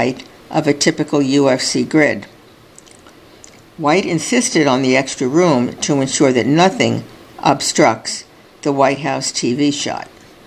height of a typical UFC grid. White insisted on the extra room to ensure that nothing obstructs the White House TV shot.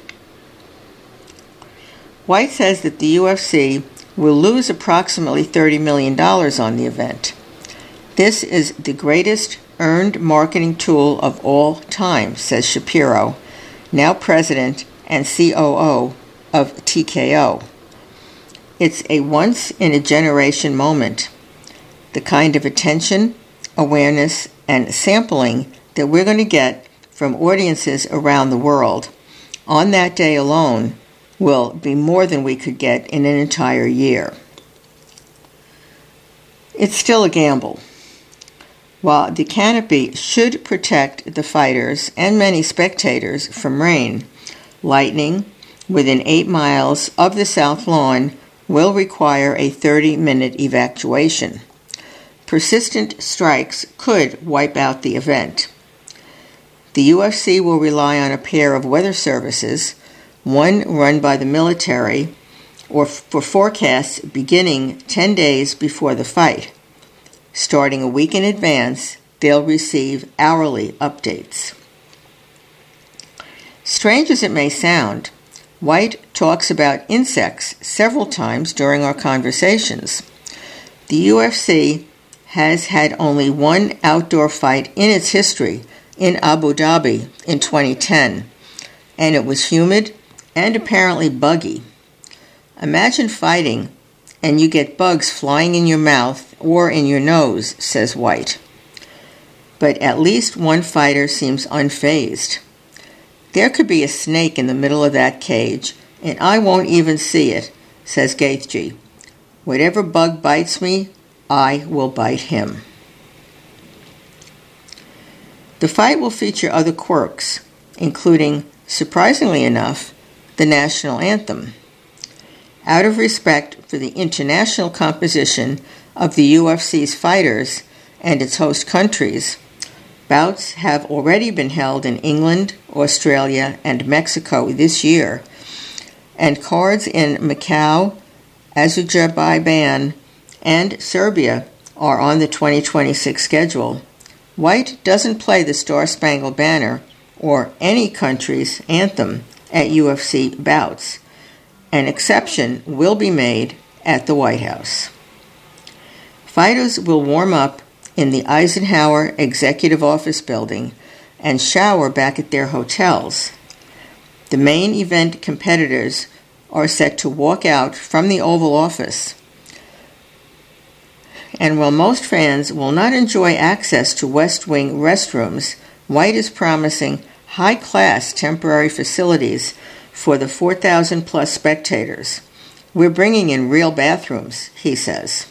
White says that the UFC will lose approximately $30 million on the event. This is the greatest earned marketing tool of all time, says Shapiro, now president and COO of TKO. It's a once-in-a-generation moment, the kind of attention, awareness, and sampling that we're going to get from audiences around the world on that day alone will be more than we could get in an entire year. It's still a gamble. While the canopy should protect the fighters and many spectators from rain, lightning within 8 miles of the South Lawn will require a 30-minute evacuation. Persistent strikes could wipe out the event. The UFC will rely on a pair of weather services, one run by the military, or for forecasts beginning 10 days before the fight. Starting a week in advance, they'll receive hourly updates. Strange as it may sound, White talks about insects several times during our conversations. The UFC has had only one outdoor fight in its history in Abu Dhabi in 2010, and it was humid and apparently buggy. Imagine fighting and you get bugs flying in your mouth or in your nose, says White. But at least one fighter seems unfazed. There could be a snake in the middle of that cage, and I won't even see it, says Gaethje. Whatever bug bites me, I will bite him. The fight will feature other quirks, including, surprisingly enough, the national anthem. Out of respect for the international composition of the UFC's fighters and its host countries, bouts have already been held in England, Australia, and Mexico this year, and cards in Macau, Azerbaijan, and Serbia are on the 2026 schedule. White doesn't play the Star-Spangled Banner or any country's anthem at UFC bouts. An exception will be made at the White House. Fighters will warm up in the Eisenhower Executive Office Building and shower back at their hotels. The main event competitors are set to walk out from the Oval Office. And while most fans will not enjoy access to West Wing restrooms, White is promising high-class temporary facilities for the 4,000-plus spectators. We're bringing in real bathrooms, he says.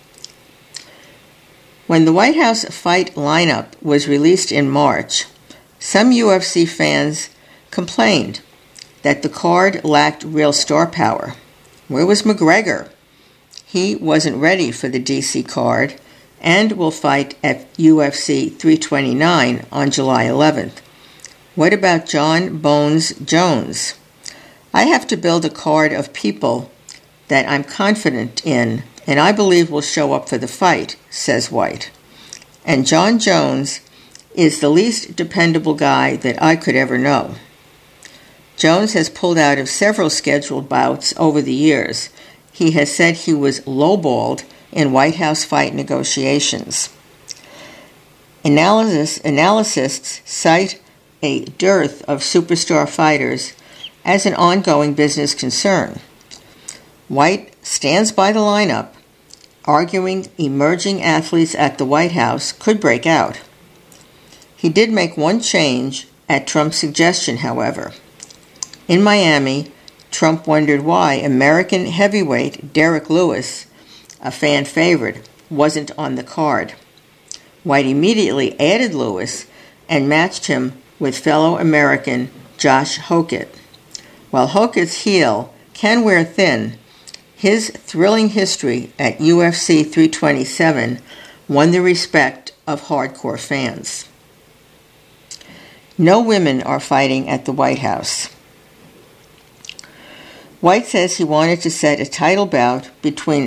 When the White House fight lineup was released in March, some UFC fans complained that the card lacked real star power. Where was McGregor? He wasn't ready for the DC card and will fight at UFC 329 on July 11th. What about John Bones Jones? I have to build a card of people that I'm confident in and I believe will show up for the fight, says White. And John Jones is the least dependable guy that I could ever know. Jones has pulled out of several scheduled bouts over the years. He has said he was lowballed in White House fight negotiations. Analysts cite a dearth of superstar fighters as an ongoing business concern. White stands by the lineup, arguing emerging athletes at the White House could break out. He did make one change at Trump's suggestion, however. In Miami, Trump wondered why American heavyweight Derek Lewis, a fan favorite, wasn't on the card. White immediately added Lewis and matched him with fellow American Josh Hokett. While Hokett's heel can wear thin, his thrilling history at UFC 327 won the respect of hardcore fans. No women are fighting at the White House. White says he wanted to set a title bout between